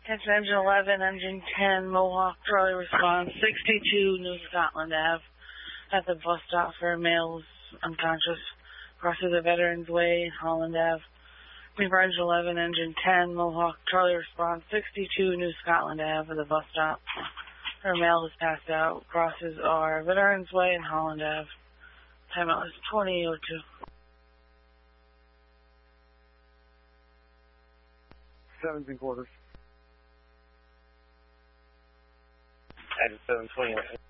Catch engine 11, engine 10, Mohawk, Charlie response, 62 New Scotland Ave. At the bus stop for males unconscious. Crosses the Veterans Way, Holland Ave. Reaper engine 11, engine 10, Mohawk, Charlie response, 62 New Scotland Ave at the bus stop. Her male is passed out. Crosses are Veterans Way and Holland Ave. Timeout is 20:02. 7 3/4. At 7:20.